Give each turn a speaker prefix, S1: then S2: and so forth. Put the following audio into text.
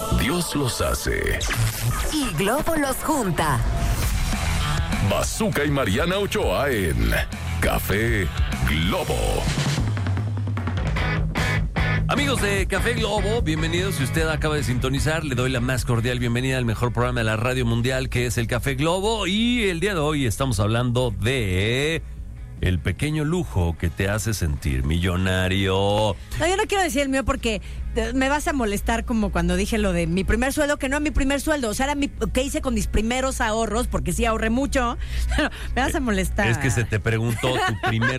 S1: Dios los hace.
S2: Y Globo los junta.
S1: Bazooka y Mariana Ochoa en Café Globo.
S3: Amigos de Café Globo, bienvenidos. Si usted acaba de sintonizar, le doy la más cordial bienvenida al mejor programa de la radio mundial, que es el Café Globo. Y el día de hoy estamos hablando de el pequeño lujo que te hace sentir millonario.
S4: No, yo no quiero decir el mío porque me vas a molestar como cuando dije lo de mi primer sueldo, que no es mi primer sueldo. O sea, era ¿qué hice con mis primeros ahorros? Porque sí ahorré mucho. Pero me vas a molestar.
S3: Es que se te preguntó tu primer